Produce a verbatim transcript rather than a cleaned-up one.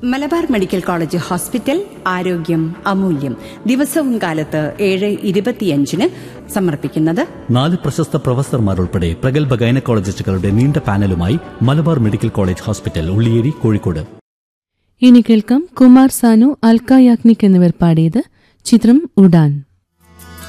Malabar medical college hospital ആരോഗ്യം അമൂല്യം ദിവസവും കാലത്ത് ഏഴ് ഇരുപത്തിയഞ്ചിന് സമർപ്പിക്കുന്നത് നാല് പ്രശസ്ത പ്രൊഫസർമാരുൾപ്പെടെ പ്രഗത്ഭ ഗൈനക്കോളജിസ്റ്റുകളുടെ നീണ്ട പാനലുമായി Malabar medical college hospital Ulliyeri Kozhikode. ഇനി കേൾക്കാം കുമാർ സാനു, അൽക്ക യാഗ്നിക് എന്നിവർ പാടിയത്. ചിത്രം ഉഡാൻ.